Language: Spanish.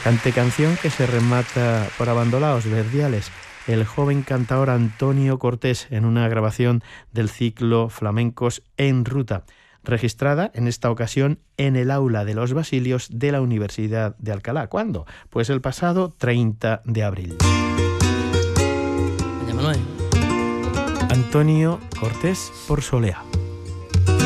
Canción que se remata por Abandolaos Verdiales, el joven cantador Antonio Cortés, en una grabación del ciclo Flamencos en Ruta, registrada en esta ocasión en el aula de los Basilios de la Universidad de Alcalá. ¿Cuándo? Pues el pasado 30 de abril. Antonio Cortés por Solea.